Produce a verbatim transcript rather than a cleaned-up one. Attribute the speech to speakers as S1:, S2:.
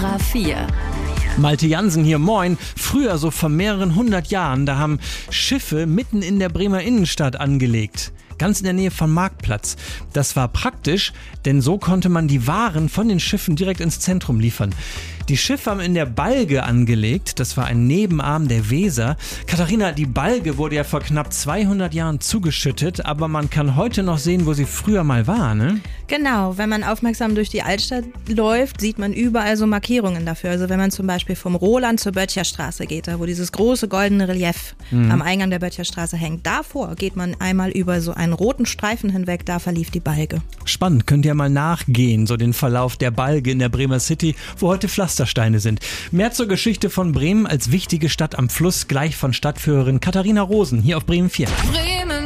S1: Ultra vier.
S2: Malte Jansen hier, moin. Früher, so vor mehreren hundert Jahren, da haben Schiffe mitten in der Bremer Innenstadt angelegt. Ganz in der Nähe vom Marktplatz. Das war praktisch, denn so konnte man die Waren von den Schiffen direkt ins Zentrum liefern. Die Schiffe haben in der Balge angelegt, das war ein Nebenarm der Weser. Katharina, die Balge wurde ja vor knapp zweihundert Jahren zugeschüttet, aber man kann heute noch sehen, wo sie früher mal war, ne?
S3: Genau, wenn man aufmerksam durch die Altstadt läuft, sieht man überall so Markierungen dafür. Also wenn man zum Beispiel vom Roland zur Böttcherstraße geht, da wo dieses große goldene Relief mhm. am Eingang der Böttcherstraße hängt, davor geht man einmal über so einen roten Streifen hinweg, da verlief die Balge.
S2: Spannend, könnt ihr mal nachgehen, so den Verlauf der Balge in der Bremer City, wo heute Pflastersteine sind. Mehr zur Geschichte von Bremen als wichtige Stadt am Fluss, gleich von Stadtführerin Katharina Rosen, hier auf Bremen vier.
S1: Bremen.